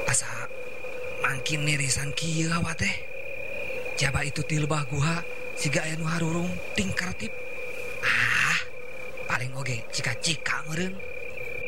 Asa mangkin nirisan kieu hawa teh. Jaba itu ti lebah guha siga aya nu harurung tingkartip. Paling oge cika-cika meureun.